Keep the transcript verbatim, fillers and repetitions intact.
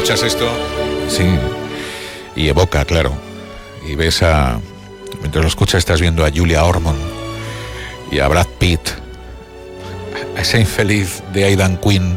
escuchas esto, sí, y evoca, claro, y ves a, mientras lo escuchas estás viendo a Julia Ormond y a Brad Pitt, a ese infeliz de Aidan Quinn